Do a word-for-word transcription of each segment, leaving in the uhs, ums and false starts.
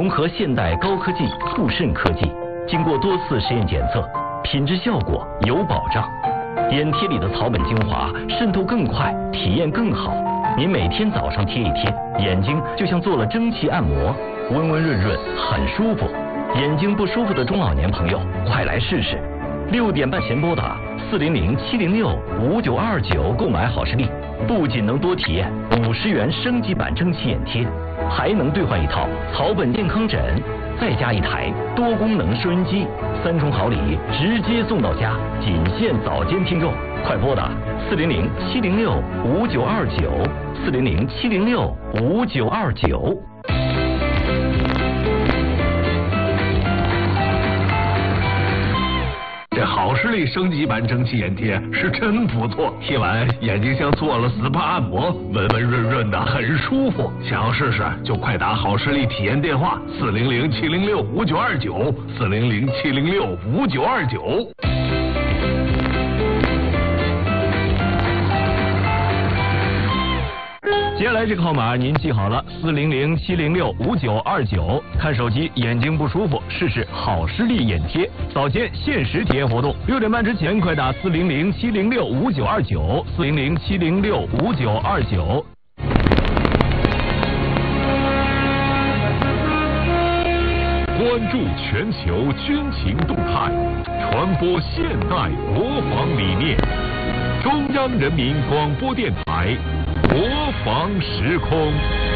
融合现代高科技酷渗科技，经过多次实验检测，品质效果有保障。眼贴里的草本精华渗透更快，体验更好。您每天早上贴一贴，眼睛就像做了蒸汽按摩，温温润润，很舒服。眼睛不舒服的中老年朋友，快来试试。六点半前拨打四零零七零六五九二九购买好视力，不仅能多体验五十元升级版蒸汽眼贴，还能兑换一套草本健康枕，再加一台多功能收音机，三重好礼直接送到家，仅限早间听众，快拨打四零零七零六五九二九四零零七零六五九二九。 这好视力升级版蒸汽眼贴是真不错，贴完眼睛像做了 S P A 按摩，温温润润的，很舒服。想要试试就快打好视力体验电话四零零七零六五九二九四零零七零六五九二九。 接下来这个号码您记好了，四零零七零六五九二九。看手机眼睛不舒服，试试好视力眼贴，早间限时体验活动，六点半之前快打四零零七零六五九二九四零零七零六五九二九。 关注全球军情动态，传播现代国防理念。中央人民广播电台。国防时空，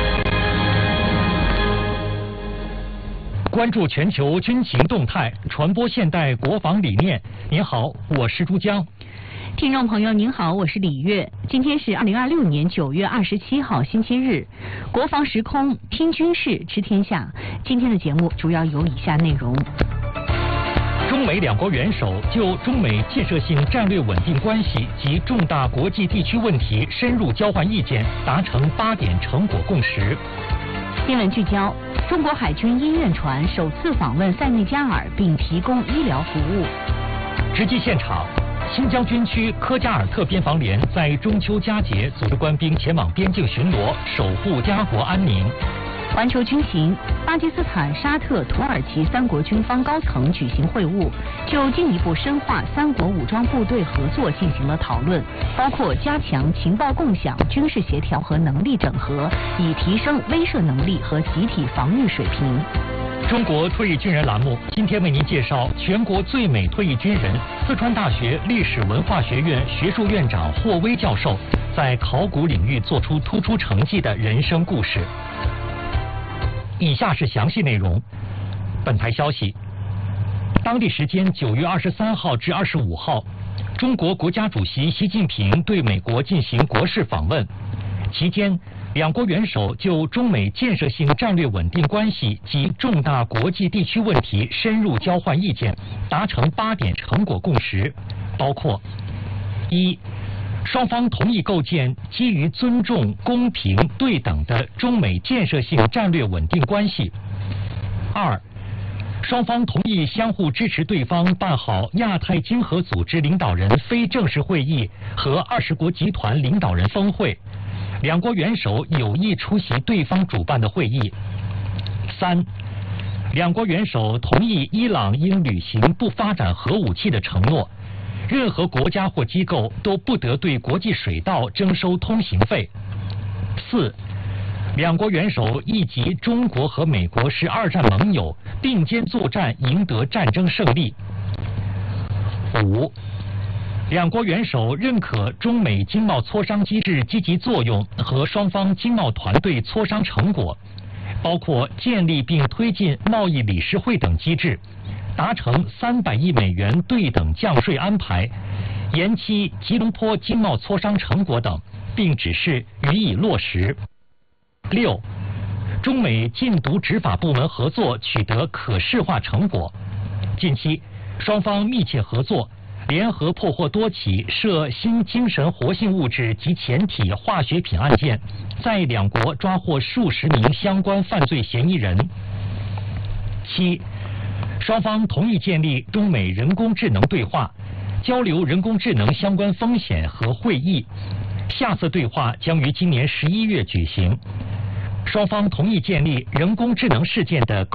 关注全球军情动态，传播现代国防理念。您好，我是珠江。 听众朋友您好，我是李月。今天是二零二六年九月二十七号星期日，国防时空听军事知天下。今天的节目主要有以下内容。 中美两国元首就中美建设性战略稳定关系及重大国际地区问题深入交换意见，达成八点成果共识。 新闻聚焦：中国海军医院船首次访问塞内加尔，并提供医疗服务。 直击现场，新疆军区科加尔特边防连在中秋佳节组织官兵前往边境巡逻，守护家国安宁。 环球军情，巴基斯坦、沙特、土耳其三国军方高层举行会晤，就进一步深化三国武装部队合作进行了讨论，包括加强情报共享、军事协调和能力整合，以提升威慑能力和集体防御水平。 中国退役军人栏目今天为您介绍全国最美退役军人、四川大学历史文化学院学术院长霍威教授在考古领域做出突出成绩的人生故事。以下是详细内容。本台消息，当地时间九月二十三号至二十五号，中国国家主席习近平对美国进行国事访问，期间两国元首就中美建设性战略稳定关系及重大国际地区问题深入交换意见，达成八点成果共识，包括：一、双方同意构建基于尊重、公平、对等的中美建设性战略稳定关系。二、双方同意相互支持对方办好亚太经合组织领导人非正式会议和二十国集团领导人峰会，两国元首有意出席对方主办的会议。三、两国元首同意伊朗应履行不发展核武器的承诺，任何国家或机构都不得对国际水道征收通行费。四、两国元首意及中国和美国是二战盟友，并肩作战，赢得战争胜利。五、两国元首认可中美经贸磋商机制积极作用和双方经贸团队磋商成果，包括建立并推进贸易理事会等机制，达成三百亿美元对等降税安排，延期吉隆坡经贸磋商成果等，并指示予以落实。六、中美禁毒执法部门合作取得可视化成果，近期双方密切合作，联合破获多起涉新精神活性物质及前体化学品案件，在两国抓获数十名相关犯罪嫌疑人。七、双方同意建立中美人工智能对话，交流人工智能相关风险和会议，下次对话将于今年十一月举行。双方同意建立人工智能事件的